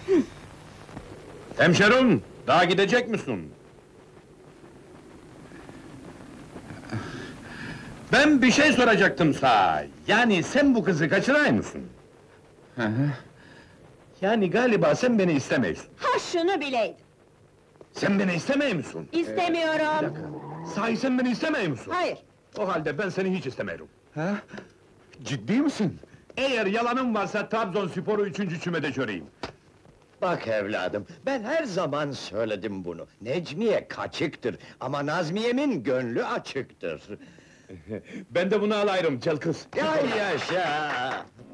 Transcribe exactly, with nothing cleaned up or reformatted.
Hemşerim, daha gidecek misin? Ben bir şey soracaktım sana. Yani sen bu kızı kaçıray mısın? Yani galiba sen beni istemiyorsun. Ha şunu bileydim! Sen beni istemiyor musun? İstemiyorum! Sahi sen beni istemiyor musun? Hayır! O halde ben seni hiç istemiyorum. Ha? Ciddi misin? Eğer yalanın varsa Trabzonspor'u üçüncü kümede göreyim. Bak evladım, ben her zaman söyledim bunu. Necmiye kaçıktır ama Nazmiye'min gönlü açıktır. Ben de bunu alayım, kel kız. Ya yaşa!